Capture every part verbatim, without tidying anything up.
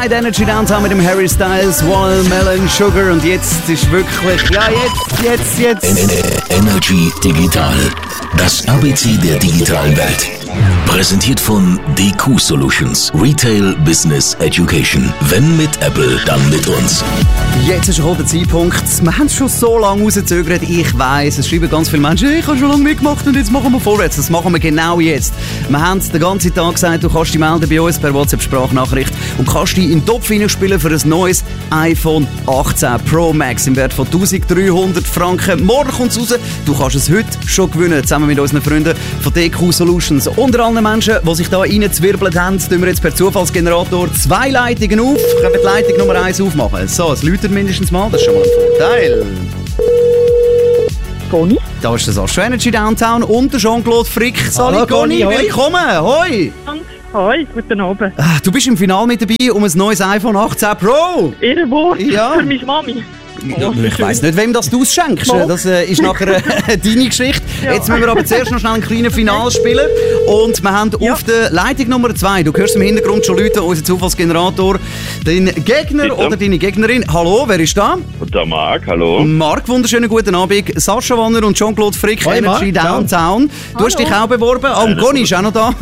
Inside Energy Downtown mit dem Harry Styles, Watermelon Sugar und jetzt ist wirklich, ja jetzt, jetzt, jetzt. Energy Digital, das A B C der digitalen Welt. Präsentiert von D Q Solutions, Retail Business Education. Wenn mit Apple, dann mit uns. Jetzt ist auch der Zeitpunkt. Wir haben es schon so lange rausgezögert. Ich weiss, es schreiben ganz viele Menschen, ich habe schon lange mitgemacht und jetzt machen wir vorwärts. Das machen wir genau jetzt. Wir haben den ganzen Tag gesagt, du kannst dich melden bei uns per WhatsApp-Sprachnachricht und kannst dich in den Topf hineinspielen für ein neues iPhone achtzehn Pro Max im Wert von dreizehnhundert Franken. Morgen kommt es raus. Du kannst es heute schon gewinnen, zusammen mit unseren Freunden von D Q Solutions. Unter allen Menschen, die sich hier reingezwirbelt haben, tun wir jetzt per Zufallsgenerator zwei Leitungen auf. Können wir die Leitung Nummer eins aufmachen? So, es läutet mindestens mal, das ist schon mal ein Vorteil. Conny? Da ist das Astro Energy Downtown und der Jean-Claude Frick. Hallo, Salut Conny, Conny, willkommen, hoi! Hoi, guten Abend. Ah, du bist im Finale mit dabei um ein neues iPhone achtzehn Pro. Ehrenwort Ja. für meine Mami. Oh, Ich weiss nicht, wem das du ausschenkst. Mo. Das äh, ist nachher äh, deine Geschichte. Ja. Jetzt müssen wir aber zuerst noch schnell ein kleines Finale spielen. Und wir haben Ja. auf der Leitung Nummer zwei, du hörst im Hintergrund schon Leute, unser Zufallsgenerator, dein Gegner Bitte? oder deine Gegnerin. Hallo, wer ist da? Der Marc, hallo. Marc, wunderschönen guten Abend. Sascha Wanner und Jean-Claude Frick, Hoi, Energy Marc. Downtown. Du hast dich auch beworben. Oh, und Conny ist auch noch da.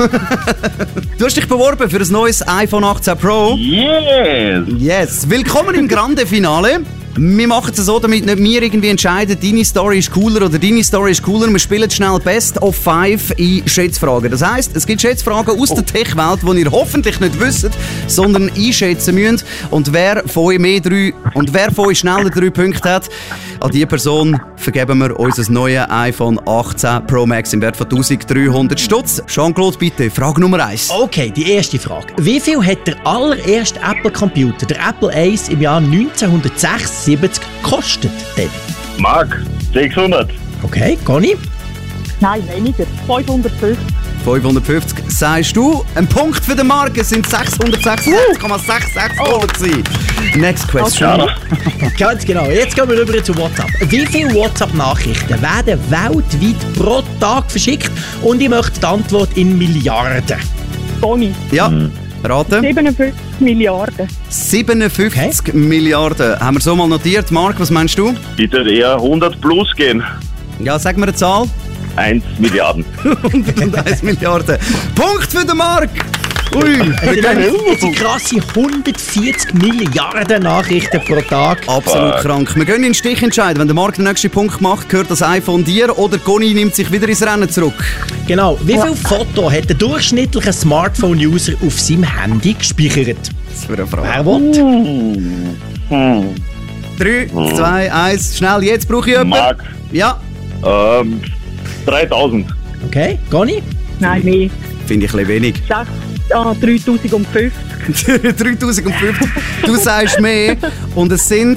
Du hast dich beworben für ein neues iPhone achtzehn Pro. Yes! Yes, willkommen im Grande Finale. Wir machen es so, damit nicht wir irgendwie entscheiden, deine Story ist cooler oder deine Story ist cooler. Wir spielen schnell Best of Five in Schätzfragen. Das heisst, es gibt Schätzfragen aus der Tech-Welt, die ihr hoffentlich nicht wisst, sondern einschätzen müsst. Und wer von euch mehr drei und wer von euch schneller drei Punkte hat, an diese Person vergeben wir unser neues iPhone achtzehn Pro Max im Wert von dreizehnhundert Stutz. Jean-Claude, bitte, Frage Nummer eins. Okay, die erste Frage. Wie viel hat der allererste Apple-Computer, der Apple eins, im Jahr neunzehnhundertsechsundsiebzig gekostet denn? Marc, sechshundert. Okay, Conny? Nein, weniger. fünfhundertfünfzig. fünfhundertfünfzig, sagst du. Ein Punkt für den Marc, es sind sechshundertsechsundsechzig Komma sechsundsechzig Dollar gewesen. Next question. Ganz genau. Jetzt gehen wir rüber zu WhatsApp. Wie viele WhatsApp-Nachrichten werden weltweit pro Tag verschickt? Und ich möchte die Antwort in Milliarden. Conny, Ja, raten. siebenundfünfzig Milliarden. siebenundfünfzig Milliarden. Haben wir so mal notiert. Marc, was meinst du? Bitte eher hundert plus gehen. Ja, sag mir eine Zahl. eins Milliarden. hunderteins Milliarden. Punkt für den Marc. Ui. Jetzt sind krasse hundertvierzig Milliarden Nachrichten pro Tag. Absolut krank. Wir können den Stich entscheiden. Wenn der Marc den nächsten Punkt macht, gehört das iPhone dir oder Conny nimmt sich wieder ins Rennen zurück. Genau. Wie viele Fotos hat der durchschnittliche Smartphone-User auf seinem Handy gespeichert? Das wäre eine Frage. Wer will? Hm. drei, zwei, eins, schnell, jetzt brauche ich jemanden. Marc, Ja, ähm, dreitausend. Okay, Conny? Nein, mehr. finde ich ein bisschen wenig. sechs, ah, dreitausendfünfzig. dreitausendfünfzig. Du sagst mehr. Und es sind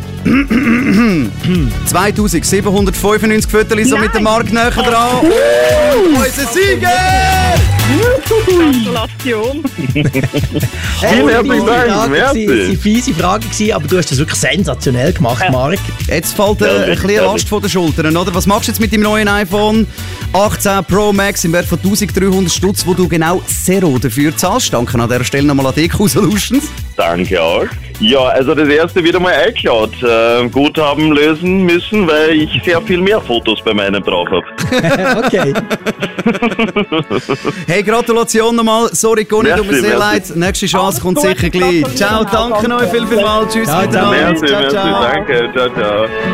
zweitausendsiebenhundertfünfundneunzig Fotos so mit dem Marc näher dran. Und unser Sieger! Gratulation. Vielen herzlichen Dank, Es war merci. eine fiese Frage, gewesen, aber du hast das wirklich sensationell gemacht, Marc. Jetzt fällt äh, Ja, ein bisschen ehrlich. Last von den Schultern, oder? Was machst du jetzt mit dem neuen iPhone achtzehn Pro Max im Wert von dreizehnhundert Stutz, wo du genau Zero dafür zahlst? Danke an dieser Stelle nochmal an D Q Solutions. Danke auch. Ja, also das erste wieder mal iCloud äh, Guthaben lösen müssen, weil ich sehr viel mehr Fotos bei meinem drauf habe. Okay. Hey, Gratulation nochmal. Sorry, Conny, tut mir Merci, sehr merci. leid. Nächste Chance kommt Gut, sicher gleich. danke. Ciao, danke euch viel, viel mal. Tschüss Ciao, miteinander. Merci, Ciao, merci, ciao. danke, ciao, ciao.